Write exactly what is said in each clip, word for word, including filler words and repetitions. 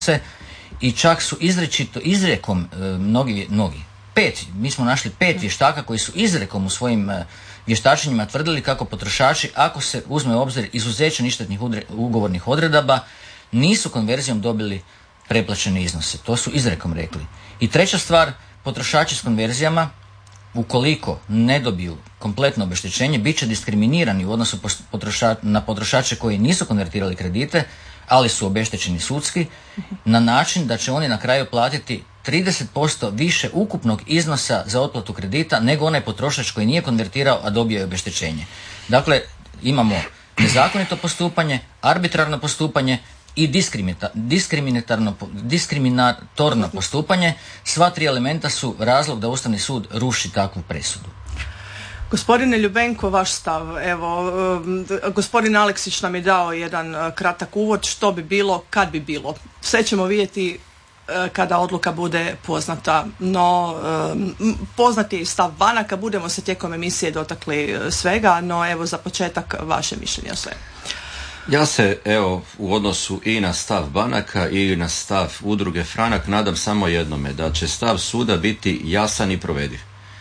i čak su izrečito, izrekom e, mnogi, mnogi, pet, mi smo našli pet vještaka koji su izrekom u svojim e, vještačenjima tvrdili kako potrošači, ako se uzme u obzir izuzeće ništetnih udre, ugovornih odredaba, nisu konverzijom dobili preplaćene iznose. To su izrekom rekli. I treća stvar, potrošači s konverzijama, ukoliko ne dobiju kompletno obeštećenje, bit će diskriminirani u odnosu potroša, na potrošače koji nisu konvertirali kredite, ali su obeštećeni sudski, na način da će oni na kraju platiti trideset posto više ukupnog iznosa za otplatu kredita nego onaj potrošač koji nije konvertirao, a dobio je obeštećenje. Dakle, imamo nezakonito postupanje, arbitrarno postupanje i diskriminatorno, diskriminatorno postupanje. Sva tri elementa su razlog da Ustavni sud ruši takvu presudu. Gospodine Ljubenko, vaš stav. Evo, gospodin Aleksić nam je dao jedan kratak uvod što bi bilo kad bi bilo. Sve ćemo vidjeti kada odluka bude poznata, no poznat je i stav banaka, budemo se tijekom emisije dotakli svega, no evo za početak vaše mišljenje o sve. Ja se evo u odnosu i na stav banaka i na stav udruge Franak nadam samo jednome, da će stav suda biti jasan i provediv.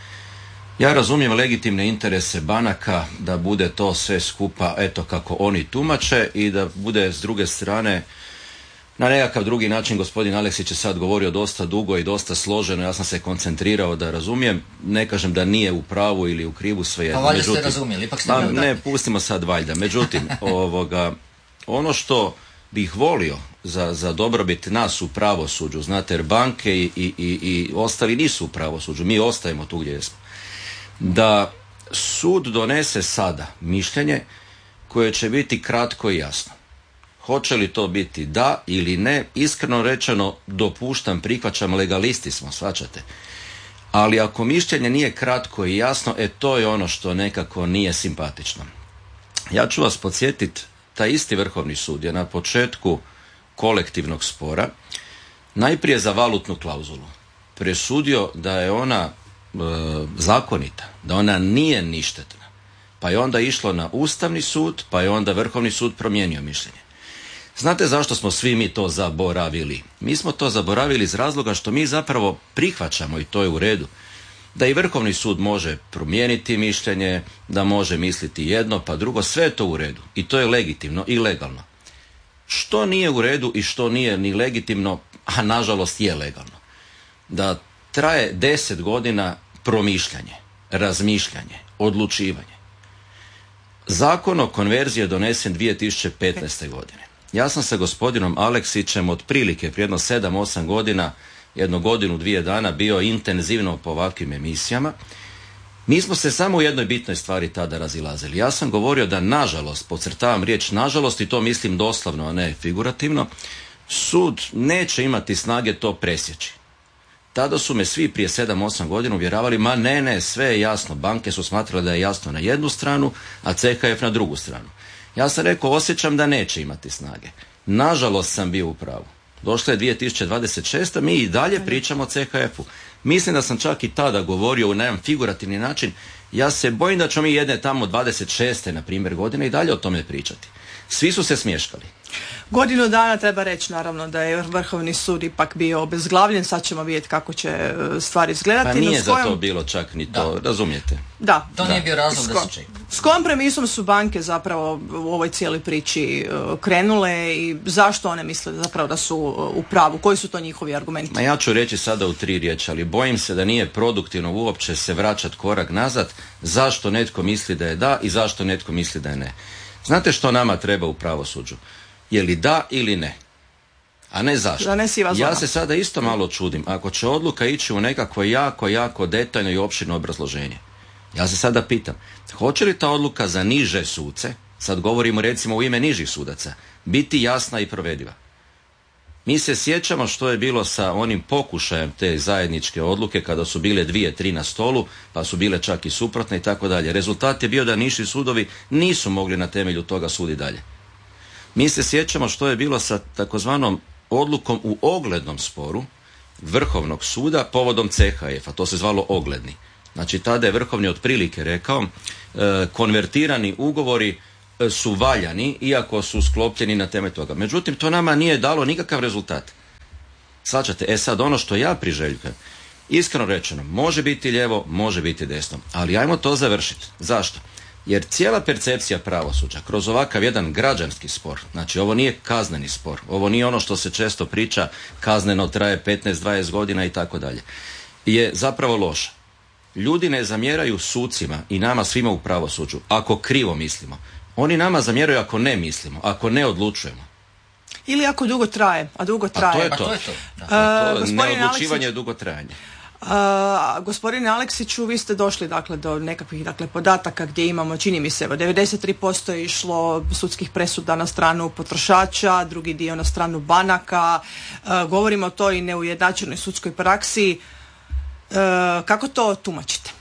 Ja razumijem legitimne interese banaka da bude to sve skupa eto kako oni tumače i da bude s druge strane na nekakav drugi način. Gospodin Aleksić je sad govorio dosta dugo i dosta složeno, ja sam se koncentrirao da razumijem, ne kažem da nije u pravu ili u krivu, svejedno. Pa valjda ste razumjeli, ipak ste... Pa, ne, pustimo sad valjda. Međutim, ovoga, ono što bih volio za, za dobrobit nas u pravosuđu, znate, jer banke i, i, i, i ostali nisu u pravosuđu, mi ostajemo tu gdje jesmo, da sud donese sada mišljenje koje će biti kratko i jasno. Hoće li to biti da ili ne, iskreno rečeno dopuštam, prihvaćam, legalisti smo, shvaćate. Ali ako mišljenje nije kratko i jasno, e to je ono što nekako nije simpatično. Ja ću vas podsjetiti, taj isti Vrhovni sud je na početku kolektivnog spora najprije za valutnu klauzulu presudio da je ona e, zakonita, da ona nije ništetna. Pa je onda išlo na Ustavni sud, pa je onda Vrhovni sud promijenio mišljenje. Znate zašto smo svi mi to zaboravili? Mi smo to zaboravili iz razloga što mi zapravo prihvaćamo, i to je u redu, da i Vrhovni sud može promijeniti mišljenje, da može misliti jedno pa drugo, sve je to u redu i to je legitimno i legalno. Što nije u redu i što nije ni legitimno, a nažalost je legalno, da traje deset godina promišljanje, razmišljanje, odlučivanje. Zakon o konverziji je donesen dvije tisuće petnaeste. godine. Ja sam sa gospodinom Aleksićem otprilike prije jedno sedam osam godina, jednu godinu, dvije dana bio intenzivno po ovakvim emisijama. Mi smo se samo u jednoj bitnoj stvari tada razilazili. Ja sam govorio da nažalost, podcrtavam riječ nažalost i to mislim doslovno, a ne figurativno, sud neće imati snage to presjeći. Tada su me svi prije sedam osam godina uvjeravali, ma ne, ne, sve je jasno. Banke su smatrale da je jasno na jednu stranu, a C H F na drugu stranu. Ja sam rekao, osjećam da neće imati snage. Nažalost sam bio u pravu. Došla je dvije tisuće dvadeset šesta. mi i dalje pričamo o C H F-u. Mislim da sam čak i tada govorio u jedan figurativni način, ja se bojim da ćemo mi jedne tamo dvadeset šeste na primjer godine i dalje o tome pričati. Svi su se smješkali. Godinu dana treba reći naravno da je Vrhovni sud ipak bio obezglavljen, sad ćemo vidjeti kako će stvari izgledati. Pa nije no, kojom... za to bilo čak ni to, da. Razumijete? Da. To da. nije bio razlog Sko... da se čeka. S kojom premisom su banke zapravo u ovoj cijeloj priči uh, krenule i zašto one misle zapravo da su uh, u pravu? Koji su to njihovi argumenti? Ma ja ću reći sada u tri riječi, ali bojim se da nije produktivno uopće se vraćati korak nazad zašto netko misli da je da i zašto netko misli da je ne. Znate što nama treba u pravosuđu? Je li da ili ne? A ne zašto. Ja se sada isto malo čudim. Ako će odluka ići u nekakvo jako, jako detaljno i opširno obrazloženje. Ja se sada pitam, hoće li ta odluka za niže suce, sad govorimo recimo u ime nižih sudaca, biti jasna i provediva? Mi se sjećamo što je bilo sa onim pokušajem te zajedničke odluke kada su bile dvije, tri na stolu, pa su bile čak i suprotne i tako dalje. Rezultat je bio da niži sudovi nisu mogli na temelju toga suditi dalje. Mi se sjećamo što je bilo sa takozvanom odlukom u oglednom sporu Vrhovnog suda povodom C H F-a, to se zvalo ogledni. Znači tada je Vrhovni otprilike rekao e, konvertirani ugovori su valjani iako su sklopljeni na temelju toga. Međutim, to nama nije dalo nikakav rezultat. Svačate, e sad ono što ja priželjkujem, iskreno rečeno, može biti lijevo, može biti desno, ali ajmo to završiti. Zašto? Jer cijela percepcija pravosuđa kroz ovakav jedan građanski spor, znači ovo nije kazneni spor, ovo nije ono što se često priča, kazneno traje petnaest dvadeset godina i tako dalje, je zapravo loša. Ljudi ne zamjeraju sucima i nama svima u pravosuđu ako krivo mislimo. Oni nama zamjeraju ako ne mislimo, ako ne odlučujemo. Ili ako dugo traje, a dugo traje. A to je to. A to je to. Da. A to Uh, neodlučivanje je dugo trajanje. Uh, gospodine Aleksiću, vi ste došli dakle do nekakvih dakle podataka gdje imamo, čini mi se, evo devedeset tri posto je išlo sudskih presuda na stranu potrošača, drugi dio na stranu banaka. Uh, govorimo o toj neujednačenoj sudskoj praksi. Uh, kako to tumačite?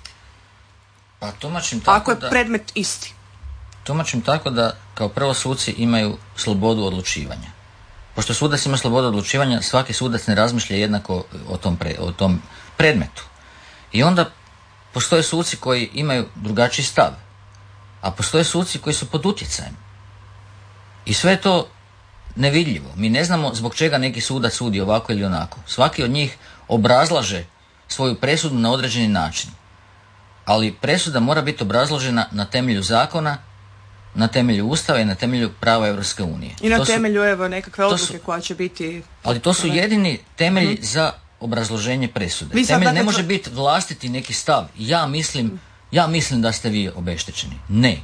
Pa tumačim tako Ako je da... predmet isti. Tumačim tako da kao prvo suci imaju slobodu odlučivanja. Pošto sudac ima slobodu odlučivanja, svaki sudac ne razmišlja jednako o tom, pre, o tom predmetu. I onda postoje suci koji imaju drugačiji stav, a postoje suci koji su pod utjecajem. I sve je to nevidljivo. Mi ne znamo zbog čega neki sudac sudi ovako ili onako. Svaki od njih obrazlaže svoju presudu na određeni način. Ali presuda mora biti obrazložena na temelju zakona, na temelju Ustava i na temelju prava Europske unije. I na to temelju su, evo nekakve odluke su, koja će biti... Ali to su jedini temelji mm-hmm. za obrazloženje presude. Vi Temelj dakle, ne može biti vlastiti neki stav. Ja mislim, ja mislim da ste vi obeštećeni. Ne.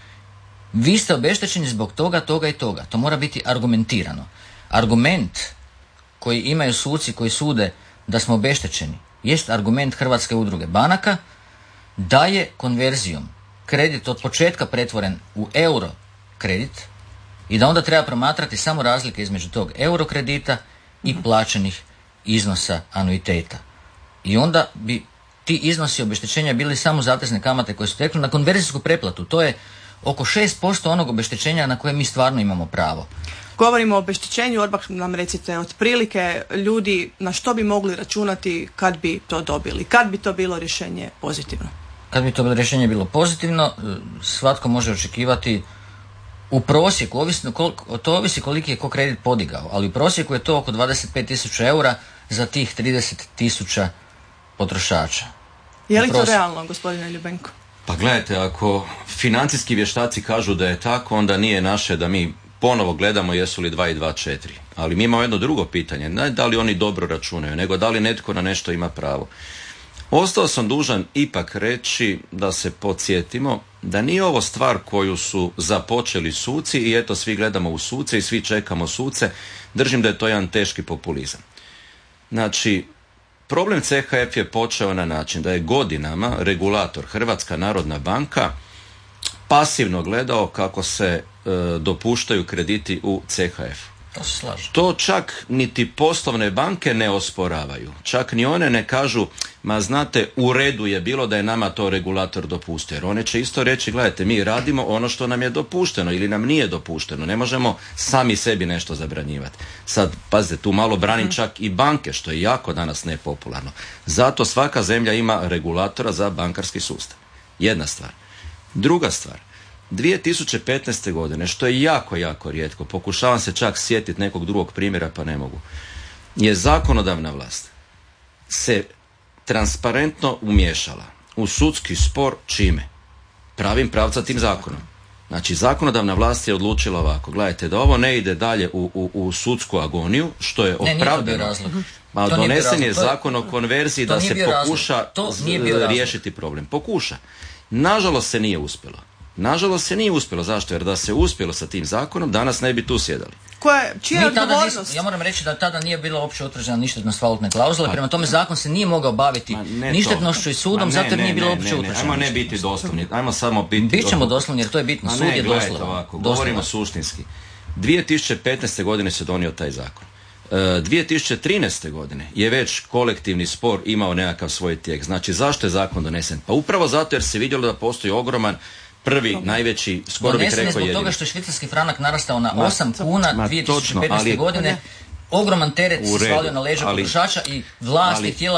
Vi ste obeštećeni zbog toga, toga i toga. To mora biti argumentirano. Argument koji imaju suci koji sude da smo obeštećeni jest argument Hrvatske udruge banaka da je konverzijom kredit od početka pretvoren u euro kredit i da onda treba promatrati samo razlike između tog euro kredita i plaćenih iznosa anuiteta. I onda bi ti iznosi obeštećenja bili samo zatezne kamate koje su tekle na konverzijsku preplatu. To je oko šest posto onog obeštećenja na koje mi stvarno imamo pravo. Govorimo o obeštećenju, odmah nam recite otprilike ljudi na što bi mogli računati kad bi to dobili, kad bi to bilo rješenje pozitivno. Kad bi to bilo rješenje bilo pozitivno, svatko može očekivati u prosjeku, ovisno koliko, to ovisi koliki je ko kredit podigao, ali u prosjeku je to oko dvadeset pet tisuća eura za tih trideset tisuća potrošača. Je li to realno, gospodine Ljubenko? Pa gledajte, ako financijski vještaci kažu da je tako, onda nije naše da mi ponovo gledamo jesu li dva i dva četiri. Ali mi imamo jedno drugo pitanje, ne da li oni dobro računaju, nego da li netko na nešto ima pravo. Ostao sam dužan ipak reći da se podsjetimo da nije ovo stvar koju su započeli suci i eto svi gledamo u suce i svi čekamo suce. Držim da je to jedan teški populizam. Znači, problem C H F je počeo na način da je godinama regulator Hrvatska narodna banka pasivno gledao kako se e, dopuštaju krediti u C H F. To se slaže. To čak niti poslovne banke ne osporavaju. Čak ni one ne kažu, ma znate, u redu je bilo da je nama to regulator dopustio. Jer one će isto reći, gledajte, mi radimo ono što nam je dopušteno ili nam nije dopušteno. Ne možemo sami sebi nešto zabranjivati. Sad, pazite, tu malo branim čak i banke, što je jako danas nepopularno. Zato svaka zemlja ima regulatora za bankarski sustav. Jedna stvar. Druga stvar. dvije tisuće petnaeste. godine, što je jako, jako rijetko, pokušavam se čak sjetiti nekog drugog primjera pa ne mogu, je zakonodavna vlast se transparentno umiješala u sudski spor čime? Pravim pravcatim zakonom. Znači, zakonodavna vlast je odlučila ovako, gledajte, da ovo ne ide dalje u, u, u sudsku agoniju, što je opravdano. Ma donesen je zakon o konverziji da se pokuša riješiti problem. Pokuša. Nažalost se nije uspjelo. Nažalost se nije uspjelo. Zašto? Jer da se uspjelo sa tim zakonom, danas ne bi tu sjedali. Koja, čija je odgovornost? Nisam, ja moram reći da tada nije bilo uopće utvrđena ništetnost valutne klauzule, prema tome zakon se nije mogao baviti ništetnošću i sudom, ne, zato jer nije bilo uopće utvrđena. Ajmo ne biti doslovni, ajmo samo biti... Bićemo doslovni jer to je bitno, sud je doslovan. Ovako, govorimo suštinski. dvije tisuće petnaeste. godine se donio taj zakon. dvije tisuće trinaeste. godine je već kolektivni spor imao nekakav svoj tijek. Znači, zašto je zakon donesen? Pa upravo zato jer se vidjelo da postoji ogroman prvi, najveći, skoro bih rekao jedini. Zbog toga što je švicarski franak narastao na osam kuna ma, dvije tisuće petnaeste. Ali, godine, ogroman teret se svalio na leđa potrošača i vlast je htjela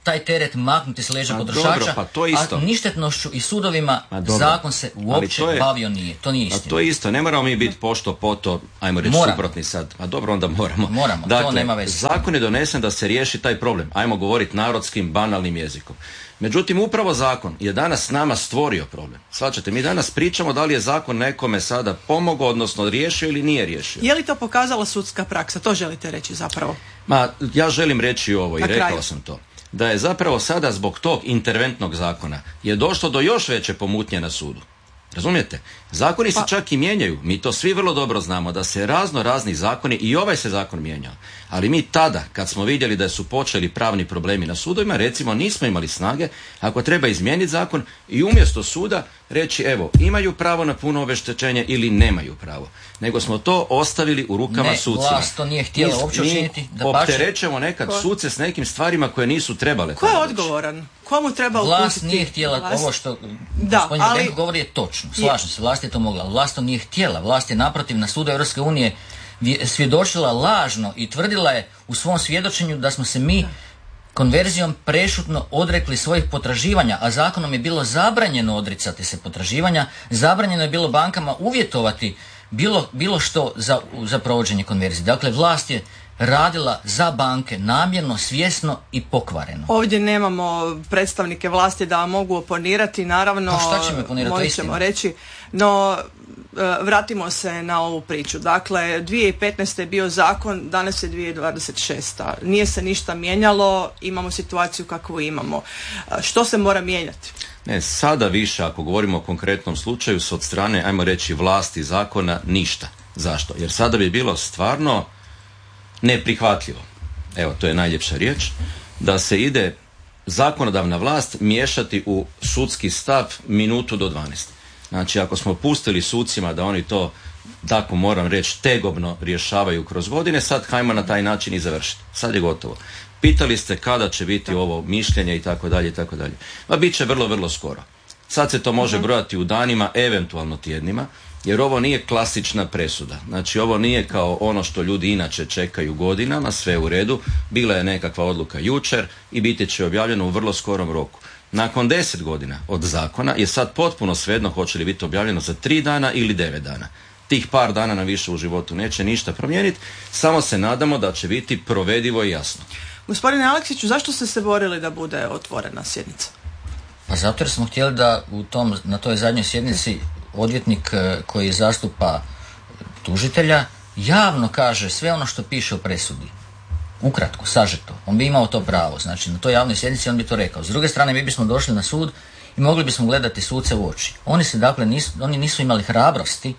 taj teret maknuti s leđa A potrošača, dobro, pa to isto. A ništetnošću i sudovima zakon se uopće to je, bavio nije. To nije istina. A to je isto, ne moramo mi biti pošto poto, ajmo reći moramo. Suprotni sad. A dobro, onda moramo. Moramo, dakle, to nema veze. Zakon je donesen da se riješi taj problem. Ajmo govoriti narodskim, banalnim jezikom. Međutim, upravo zakon je danas nama stvorio problem. Shvaćate, mi danas pričamo da li je zakon nekome sada pomogao, odnosno riješio ili nije riješio. Je li to pokazala sudska praksa? To želite reći zapravo? Ma, ja želim reći ovo i Na rekao kraju. sam to. Da je zapravo sada zbog tog interventnog zakona je došlo do još veće pomutnje na sudu. Razumijete? Zakoni se Pa- čak i mijenjaju. Mi to svi vrlo dobro znamo da se razno razni zakoni, i ovaj se zakon mijenjao. Ali mi tada, kad smo vidjeli da su počeli pravni problemi na sudovima, recimo nismo imali snage, ako treba izmijeniti zakon i umjesto suda reći evo, imaju pravo na puno obeštećenje ili nemaju pravo. Nego smo to ostavili u rukama Ne, sucima. vlast to nije htjela Mi- uopće mi učiniti, dapače. opterećemo nekad Ko? suce s nekim stvarima koje nisu trebale. Ko je tamo doći. odgovoran? Komu treba Vlast uputiti? nije htjela Vlast? ovo što Da, gospodin ali- Benko govori je točno. Slažem se, vlast je to mogla. Vlast to nije htjela. Vlast je naprotiv na sudu Europske unije vje- svjedočila lažno i tvrdila je u svom svjedočenju da smo se mi konverzijom prešutno odrekli svojih potraživanja, a zakonom je bilo zabranjeno odricati se potraživanja, zabranjeno je bilo bankama uvjetovati bilo, bilo što za, za provođenje konverzije. Dakle, vlast je radila za banke namjerno, svjesno i pokvareno. Ovdje nemamo predstavnike vlasti da vam mogu oponirati, naravno. Pa šta će mi oponirati, to je moći istina. ćemo reći, no e, vratimo se na ovu priču. Dakle, dvije tisuće petnaeste je bio zakon, danas je dvije tisuće dvadeset šesta. Nije se ništa mijenjalo, imamo situaciju kakvu imamo. E, Što se mora mijenjati? Ne, sada više, ako govorimo o konkretnom slučaju, s od strane, ajmo reći, vlasti zakona, ništa. Zašto? Jer sada bi bilo stvarno neprihvatljivo, evo to je najljepša riječ, da se ide zakonodavna vlast miješati u sudski stav minutu do dvanaest. Znači, ako smo pustili sucima da oni to, tako moram reći, tegobno rješavaju kroz godine, sad hajmo na taj način i završiti. Sad je gotovo. Pitali ste kada će biti ovo mišljenje i tako dalje i tako dalje. Ma bit će vrlo, vrlo skoro. Sad se to može brojati u danima, eventualno tjednima, jer ovo nije klasična presuda. Znači, ovo nije kao ono što ljudi inače čekaju godinama, sve u redu. Bila je nekakva odluka jučer i biti će objavljeno u vrlo skorom roku. Nakon deset godina od zakona je sad potpuno svejedno hoće li biti objavljeno za tri dana ili devet dana. Tih par dana nam više u životu neće ništa promijeniti, samo se nadamo da će biti provedivo i jasno. Gospodine Aleksiću, zašto ste se borili da bude otvorena sjednica? Pa zato jer smo htjeli da u tom, na toj zadnjoj sjednici odvjetnik e, koji zastupa tužitelja javno kaže sve ono što piše u presudi. Ukratko, sažeto. On bi imao to pravo. Znači, na toj javnoj sjednici on bi to rekao. S druge strane, mi bismo došli na sud i mogli bismo gledati suce u oči. Oni se, dakle, nisu, oni nisu imali hrabrosti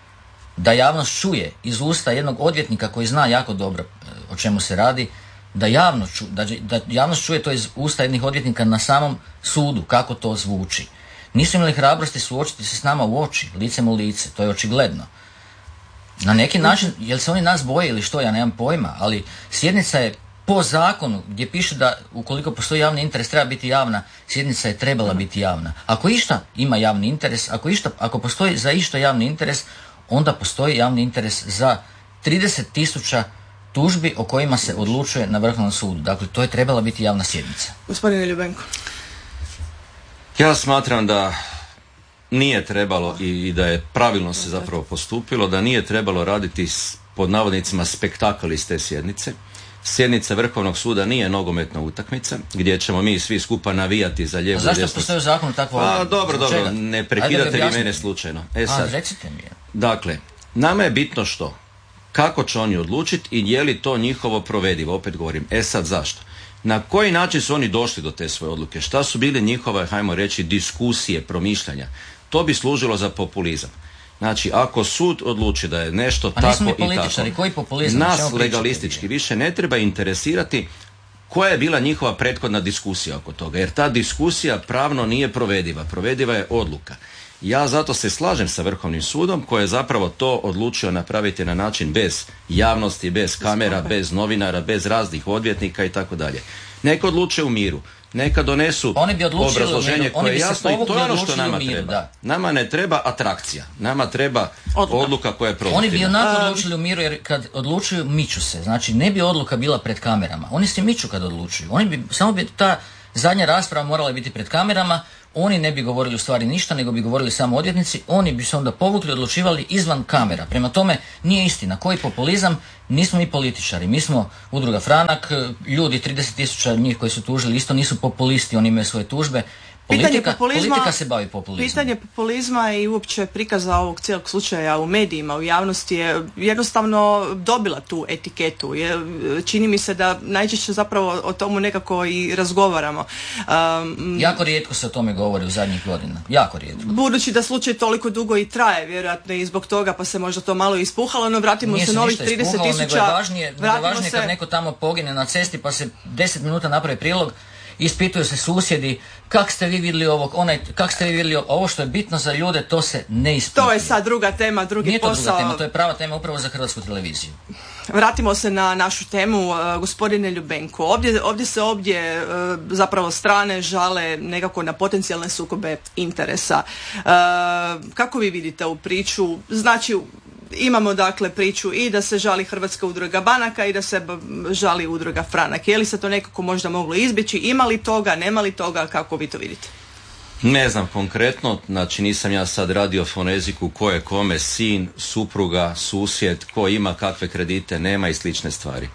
da javnost čuje iz usta jednog odvjetnika koji zna jako dobro e, o čemu se radi, da, javno ču, da, da javnost čuje to iz usta jednih odvjetnika na samom sudu, kako to zvuči. Nisu imali hrabrosti suočiti se s nama u oči, licem u lice, to je očigledno. Na neki način, jel se oni nas boje ili što, ja nemam pojma, ali sjednica je po zakonu gdje piše da ukoliko postoji javni interes treba biti javna, sjednica je trebala biti javna. Ako išta ima javni interes, ako, išta, ako postoji za išta javni interes, onda postoji javni interes za trideset tisuća tužbi o kojima se odlučuje na Vrhovnom sudu. Dakle, to je trebala biti javna sjednica. Gospodine Ljubenko. Ja smatram da nije trebalo i, i da je pravilno se zapravo postupilo, da nije trebalo raditi s, pod navodnicima spektakl iz te sjednice. Sjednica Vrhovnog suda nije nogometna utakmica gdje ćemo mi svi skupa navijati za lijevo i Zašto desno. postoji u zakonu takvo? Pa dobro, Zbog dobro, čega? ne Ajde prekidate da vi objasnite. mene slučajno. E A, sad, recite mi. dakle, nama je bitno što? Kako će oni odlučiti i je li to njihovo provedivo? Opet govorim, e sad zašto? Na koji način su oni došli do te svoje odluke? Šta su bile njihove, hajmo reći, diskusije, promišljanja? To bi služilo za populizam. Znači, ako sud odluči da je nešto Pa tako nismo mi i tako, političari, koji populizam? O nas čemu pričate? legalistički više ne treba interesirati koja je bila njihova prethodna diskusija oko toga, jer ta diskusija pravno nije provediva. Provediva je odluka. Ja zato se slažem sa Vrhovnim sudom koji je zapravo to odlučio napraviti na način bez javnosti, bez kamera, bez novinara, bez raznih odvjetnika i tako dalje. Neka odluče u miru. Neka donesu Oni bi odlučili u obrazloženje miru, oni koje je bi se jasno i to povukli je i ono što odlučili u nama miru, treba. da. Nama ne treba atrakcija. Nama treba Odluka. odluka koja je produktivna. Oni bi onako odlučili u miru jer kad odlučuju miču se. Znači ne bi odluka bila pred kamerama. Oni se miču kad odlučuju. Oni bi, samo bi ta zadnja rasprava morala je biti pred kamerama, oni ne bi govorili u stvari ništa, nego bi govorili samo odvjetnici, oni bi se onda povukli, odlučivali izvan kamera. Prema tome, nije istina. Koji populizam? Nismo mi političari, mi smo Udruga Franak, ljudi trideset tisuća njih koji su tužili isto nisu populisti, oni imaju svoje tužbe. Politika, politika se bavi populizmom. Pitanje populizma i uopće prikaza ovog cijelog slučaja u medijima, u javnosti je jednostavno dobila tu etiketu. Je, čini mi se da najčešće zapravo o tomu nekako i razgovaramo. Um, jako rijetko se o tome govori u zadnjih godina. Jako rijetko. Budući da slučaj toliko dugo i traje, vjerojatno i zbog toga pa se možda to malo ispuhalo, no vratimo Nije se na ovih trideset tisuća. Nego je važnije, nego je važnije kad neko tamo pogine na cesti pa se deset minuta napravi prilog, ispituju se susjedi, kak ste vi vidjeli ovo, onaj, kak ste vi vidjeli ovo, ovo što je bitno za ljude, to se ne ispituje. To je sad druga tema, drugi Nije to posao. druga tema, to je prava tema upravo za Hrvatsku televiziju. Vratimo se na našu temu, uh, gospodine Ljubenko. Ovdje, ovdje se ovdje uh, zapravo strane žale nekako na potencijalne sukobe interesa. Uh, kako vi vidite ovu priču? Znači, imamo dakle priču i da se žali Hrvatska udruga banaka i da se žali udruga Franak. Je li se to nekako možda moglo izbjeći? Ima li toga, nema li toga? Kako vi to vidite? Ne znam konkretno, znači nisam ja sad radio foneziku ko je kome sin, supruga, susjed, ko ima kakve kredite, nema i slične stvari.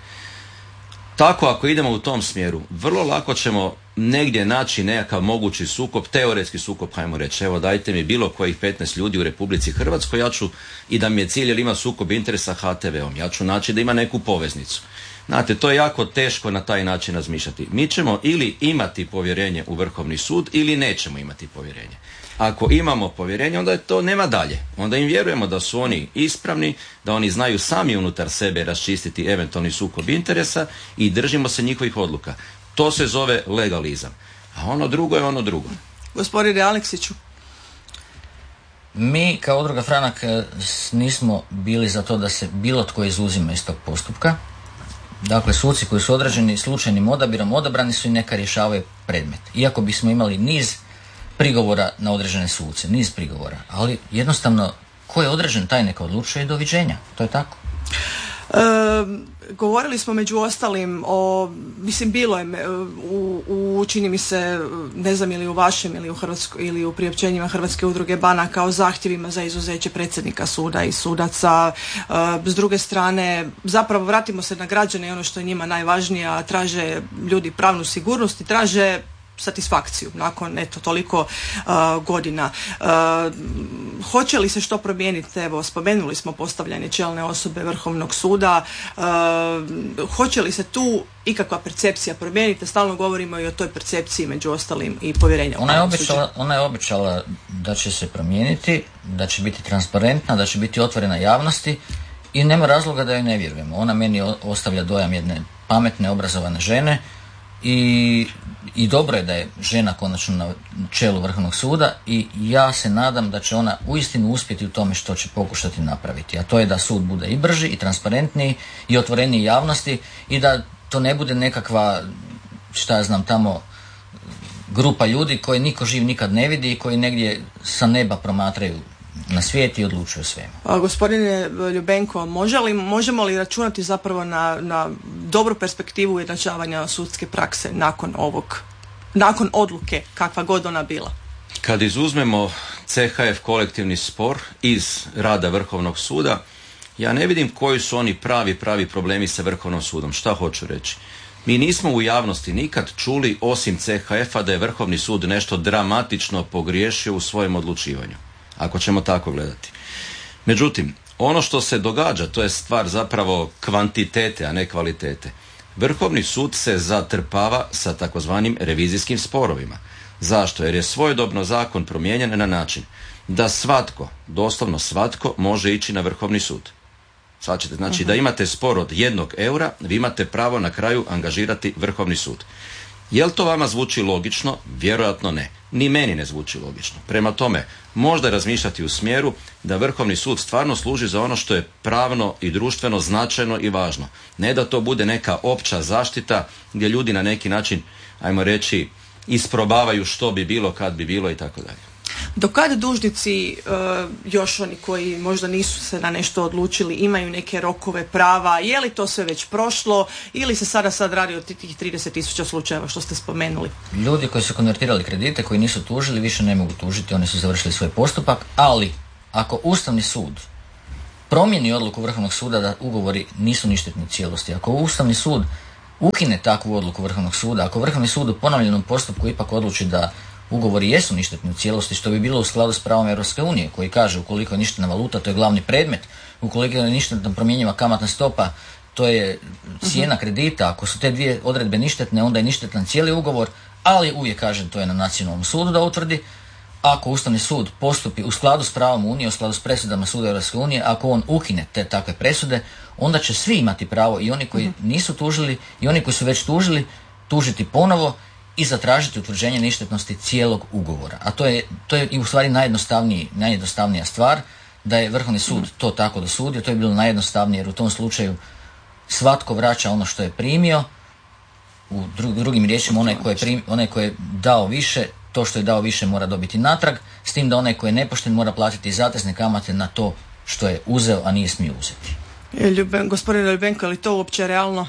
Tako ako idemo u tom smjeru, vrlo lako ćemo negdje naći nekakav mogući sukob, teoretski sukob, hajmo reći, evo dajte mi bilo kojih petnaest ljudi u Republici Hrvatskoj, ja ću, i da mi je cilj jer ima sukob interesa ha te ve om, ja ću naći da ima neku poveznicu. Znate, to je jako teško na taj način razmišljati. Mi ćemo ili imati povjerenje u Vrhovni sud ili nećemo imati povjerenje. Ako imamo povjerenje, onda je to nema dalje. Onda im vjerujemo da su oni ispravni, da oni znaju sami unutar sebe raščistiti eventualni sukob interesa i držimo se njihovih odluka. To se zove legalizam. A ono drugo je ono drugo. Gospodine Aleksiću. Mi kao Udruga Franak nismo bili za to da se bilo tko izuzima iz tog postupka. Dakle, suci koji su određeni slučajnim odabirom odabrani su i neka rješavaju predmet. Iako bismo imali niz prigovora na određene suce, niz prigovora, ali jednostavno ko je određen taj neka odlučuje i doviđenja. To je tako. E, govorili smo među ostalim o, mislim bilo je u, u čini mi se, ne znam ili u vašem ili u Hrvatsko, ili u priopćenjima Hrvatske udruge banaka o zahtjevima za izuzeće predsjednika suda i sudaca. E, s druge strane, zapravo vratimo se na građane i ono što je njima najvažnije, a traže ljudi pravnu sigurnost i traže satisfakciju nakon eto toliko uh, godina. Uh, hoće li se što promijeniti? Evo, spomenuli smo postavljanje čelne osobe Vrhovnog suda. Uh, hoće li se tu ikakva percepcija promijeniti? Stalno govorimo i o toj percepciji, među ostalim i povjerenja. Ona je obećala, ona je obećala da će se promijeniti, da će biti transparentna, da će biti otvorena javnosti i nema razloga da joj ne vjerujemo. Ona meni ostavlja dojam jedne pametne, obrazovane žene. I, I dobro je da je žena konačno na čelu Vrhovnog suda i ja se nadam da će ona uistinu uspjeti u tome što će pokušati napraviti, a to je da sud bude i brži i transparentniji i otvoreniji javnosti i da to ne bude nekakva, šta ja znam, tamo grupa ljudi koje niko živ nikad ne vidi i koji negdje sa neba promatraju na svijet i odlučuju svemu. A, gospodine Ljubenko, može li, možemo li računati zapravo na, na dobru perspektivu ujednačavanja sudske prakse nakon ovog, nakon odluke, kakva god ona bila? Kad izuzmemo ce ha ef kolektivni spor iz rada Vrhovnog suda, ja ne vidim koji su oni pravi, pravi problemi sa Vrhovnom sudom. Šta hoću reći? Mi nismo u javnosti nikad čuli, osim ce ha efa, da je Vrhovni sud nešto dramatično pogriješio u svojem odlučivanju, ako ćemo tako gledati. Međutim, ono što se događa, to je stvar zapravo kvantitete, a ne kvalitete. Vrhovni sud se zatrpava sa takozvanim revizijskim sporovima. Zašto? Jer je svojedobno zakon promijenjen na način da svatko, doslovno svatko, može ići na Vrhovni sud. Svačite, znači uh-huh. da imate spor od jednog eura, vi imate pravo na kraju angažirati Vrhovni sud. Jel to vama zvuči logično? Vjerojatno ne. Ni meni ne zvuči logično. Prema tome, možda razmišljati u smjeru da Vrhovni sud stvarno služi za ono što je pravno i društveno značajno i važno. Ne da to bude neka opća zaštita gdje ljudi na neki način, ajmo reći, isprobavaju što bi bilo, kad bi bilo i tako dalje. Do kada dužnici, uh, još oni koji možda nisu se na nešto odlučili, imaju neke rokove prava, je li to sve već prošlo ili se sada sad radi o tih trideset tisuća slučajeva što ste spomenuli? Ljudi koji su konvertirali kredite, koji nisu tužili, više ne mogu tužiti, oni su završili svoj postupak, ali ako Ustavni sud promijeni odluku Vrhovnog suda da ugovori nisu ništetni u cijelosti, ako Ustavni sud ukine takvu odluku Vrhovnog suda, ako Vrhovni sud u ponovljenom postupku ipak odluči da ugovori jesu ništetni u cijelosti, što bi bilo u skladu s pravom Europske unije, koji kaže ukoliko je ništetna valuta, to je glavni predmet, ukoliko je ništetno promjenjiva kamatna stopa, to je cijena kredita, ako su te dvije odredbe ništetne, onda je ništetan cijeli ugovor, ali uvijek kažem to je na nacionalnom sudu da utvrdi. Ako Ustavni sud postupi u skladu s pravom Unije, u skladu s presudama Suda Europske unije, ako on ukine te takve presude, onda će svi imati pravo, i oni koji nisu tužili i oni koji su već tužili, tužiti ponovo i zatražiti utvrđenje ništetnosti cijelog ugovora. A to je, to je i u stvari najjednostavniji, najjednostavnija stvar, da je Vrhovni sud to tako dosudio. To je bilo najjednostavnije jer u tom slučaju svatko vraća ono što je primio, u drugim riječima onaj ko je, prim, onaj ko je dao više, to što je dao više mora dobiti natrag, s tim da onaj koji je nepošten mora platiti zatezne kamate na to što je uzeo, a nije smio uzeti. Ljuben, gospodine Ljubenko, je li to uopće realno?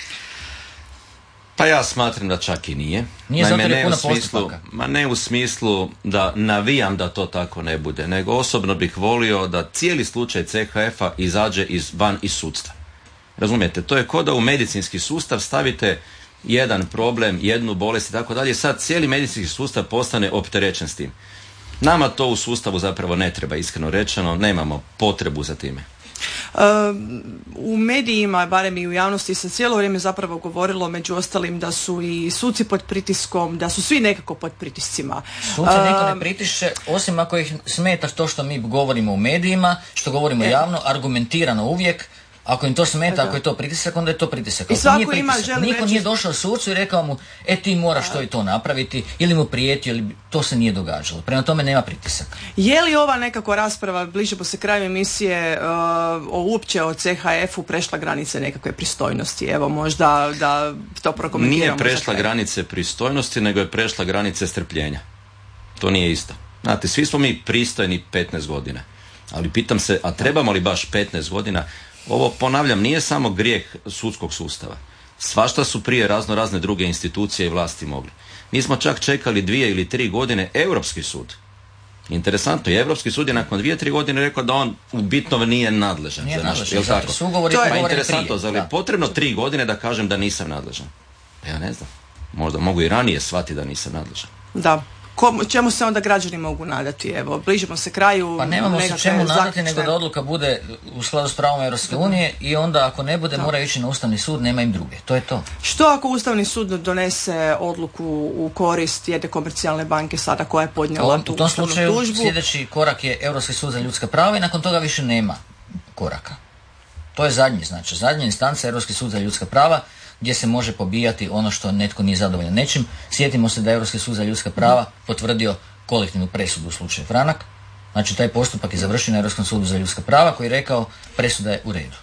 Pa ja smatram da čak i nije. Nije zato jer je puno postupaka. Ma ne u smislu da navijam da to tako ne bude, nego osobno bih volio da cijeli slučaj C H F-a izađe iz, van iz sudstva. Razumijete, to je kao da u medicinski sustav stavite jedan problem, jednu bolest i tako dalje, sad cijeli medicinski sustav postane opterećen s tim. Nama to u sustavu zapravo ne treba, iskreno rečeno, nemamo potrebu za time. Uh, u medijima, barem i u javnosti, se cijelo vrijeme zapravo govorilo, među ostalim, da su i suci pod pritiskom, da su svi nekako pod pritiscima. Suci uh, niko ne pritišće, osim ako ih smeta to što mi govorimo u medijima, što govorimo e. javno, argumentirano uvijek. Ako im to smeta, ako je to pritisak, onda je to pritisak. I svako ima, želi Niko reći... nije došao sucu i rekao mu, e ti moraš to i to napraviti, ili mu prijetio, ili to se nije događalo. Prema tome nema pritisaka. Je li ova nekako rasprava, bližimo se kraju emisije, uh, o uopće o C H F-u prešla granice nekakve pristojnosti? Evo, možda da to prokomentiramo. Nije prešla granice pristojnosti, nego je prešla granice strpljenja. To nije isto. Znate, svi smo mi pristojni petnaest godina. Ali pitam se, a trebamo li baš petnaest godina? Ovo, ponavljam, nije samo grijeh sudskog sustava. Svašta su prije razno razne druge institucije i vlasti mogli. Mi smo čak čekali dvije ili tri godine Europski sud. Interesantno, i Europski sud je nakon dvije, tri godine rekao da on u bitnom nije nadležan. Nije za nadležan, naš, tako? Su ugovori, to je ugovori interesantno, zar je da. potrebno tri godine da kažem da nisam nadležan? Ja ne znam. Možda mogu i ranije shvatiti da nisam nadležan. Da. Kom, čemu se onda građani mogu nadati? Evo, bližimo se kraju. Pa nemamo se čemu nadati zaključne. Nego da odluka bude u skladu s pravom Europske unije i onda ako ne bude, da. mora ići na Ustavni sud, nema im druge. To je to. Što ako Ustavni sud donese odluku u korist jedne komercijalne banke sada koja je podnijela tu u tom ustavnu slučaju tužbu? Sljedeći korak je Europski sud za ljudska prava i nakon toga više nema koraka. To je zadnji, znači zadnja instanca Europski sud za ljudska prava, gdje se može pobijati ono što netko nije zadovoljan nečim. Sjetimo se da je Europski sud za ljudska prava potvrdio kolektivnu presudu u slučaju Franak. Znači taj postupak je završio na Europskom sudu za ljudska prava koji je rekao presuda je u redu.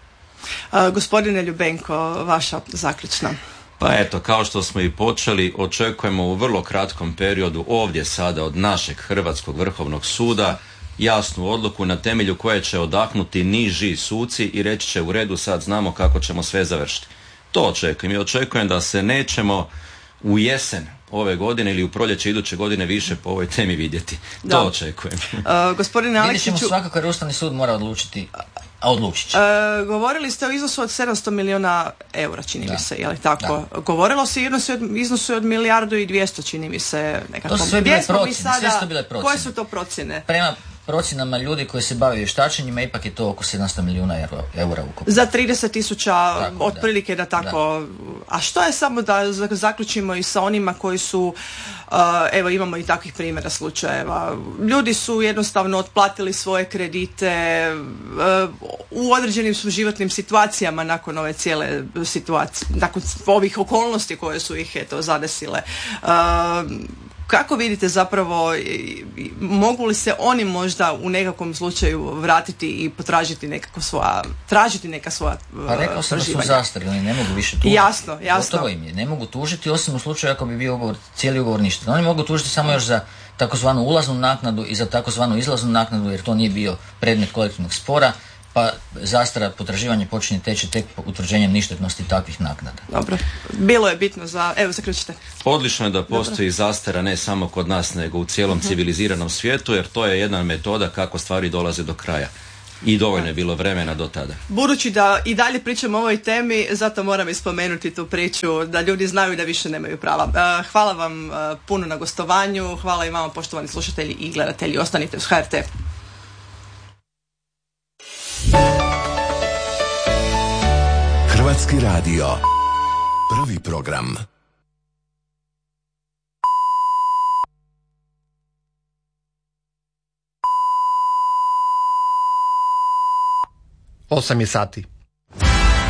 A, gospodine Ljubenko, vaša zaključna. Pa eto, kao što smo i počeli, očekujemo u vrlo kratkom periodu ovdje sada od našeg Hrvatskog vrhovnog suda jasnu odluku na temelju koje će odahnuti niži suci i reći će u redu, sad znamo kako ćemo sve završiti. To očekujem i očekujem da se nećemo u jesen ove godine ili u proljeće iduće godine više po ovoj temi vidjeti. Da. To očekujem. Uh, gospodine Aleksiću... Vidjet ćemo svakako jer Ustavni sud mora odlučiti, a odlučit će. Uh, govorili ste o iznosu od sedamsto milijuna eura, čini da. mi se, je li tako? Da. Govorilo se o iznosu od milijardu i dvjesto, čini mi se. Nekako. To su sve bile procjene. Sve su to bile procjene. Koje su to procjene? Prema procjenama ljudi koji se bave vještačenjima ipak je to oko sedamsto milijuna eura ukupno. Za trideset tisuća otprilike da tako. Da. A što je samo da zaključimo i sa onima koji su, uh, evo imamo i takvih primjera slučajeva. Ljudi su jednostavno otplatili svoje kredite uh, u određenim su životnim situacijama nakon ove cijele situacije, nakon ovih okolnosti koje su ih eto zadesile. Uh, Kako vidite zapravo, mogu li se oni možda u nekakvom slučaju vratiti i potražiti nekako svoja, tražiti neka svoja traživanja? Pa rekao sam da su zastari, oni ne mogu više tužiti. Jasno, jasno. Gotovo im je, ne mogu tužiti osim u slučaju ako bi bio ugovor, cijeli ugovor ništa. Oni mogu tužiti samo još za takozvanu ulaznu naknadu i za takozvanu izlaznu naknadu jer to nije bio predmet kolektivnog spora, pa zastara potraživanja počinje teći tek utvrđenjem ništetnosti takvih naknada. Dobro, bilo je bitno za... Evo, zaključite. Odlično je da postoji Dobro. zastara ne samo kod nas, nego u cijelom uh-huh. civiliziranom svijetu, jer to je jedna metoda kako stvari dolaze do kraja. I dovoljno je bilo vremena do tada. Budući da i dalje pričamo o ovoj temi, zato moram ispomenuti tu priču da ljudi znaju da više nemaju prava. Hvala vam puno na gostovanju, hvala i vama poštovani slušatelji i gledatelji. Ostanite uz H R T. Hrvatski radio. Prvi program. Osam je sati.